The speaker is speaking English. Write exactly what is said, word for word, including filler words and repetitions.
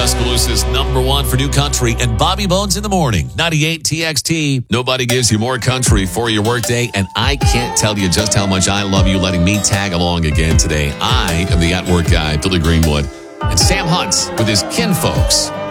Tuscaloosa's number one for new country and Bobby Bones in the morning. ninety-eight T X T. Nobody gives you more country for your workday, and I can't tell you just how much I love you letting me tag along again today. I am the at-work guy, Billy Greenwood, and Sam Hunt with his kinfolks.